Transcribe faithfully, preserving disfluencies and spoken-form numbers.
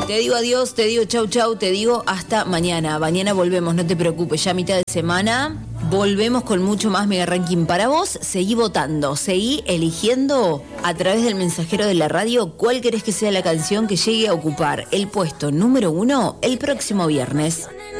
Te digo adiós, te digo chau chau, te digo hasta mañana. Mañana volvemos, no te preocupes, ya a mitad de semana volvemos con mucho más Mega Ranking para vos. Seguí votando, seguí eligiendo a través del mensajero de la radio cuál querés que sea la canción que llegue a ocupar el puesto número uno el próximo viernes.